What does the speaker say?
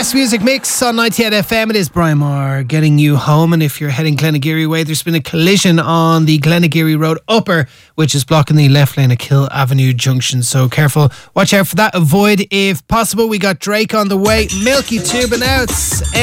Best Music Mix on 98 FM. It is Brian Moore getting you home. And if you're heading Glenageary way, there's been a collision on the Glenageary Road Upper, which is blocking the left lane at Kill Avenue Junction. So careful. Watch out for that. Avoid if possible. We got Drake on the way. Milky Tube and now it's